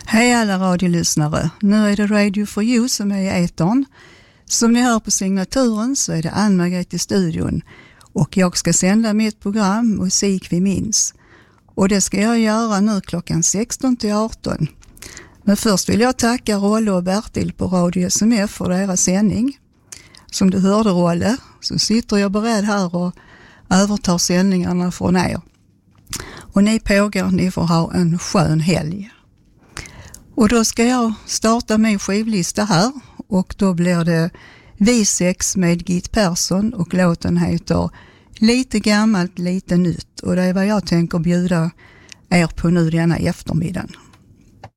Hej alla radiolyssnare, nu är det Radio for You som är i etern. Som ni hör på signaturen så är det Ann-Margret i studion och jag ska sända mitt program Musik vi minns. Och det ska jag göra nu klockan 16 till 18. Men först vill jag tacka Rolle och Bertil på Radio SMF för deras sändning. Som du hörde Rolle så sitter jag beredd här och övertar sändningarna från er. Och ni får ha en skön helg. Och då ska jag starta min skivlista här och då blir det V6 med Git Persson och låten heter Lite gammalt, lite nytt och det är vad jag tänker bjuda er på nu denna eftermiddagen.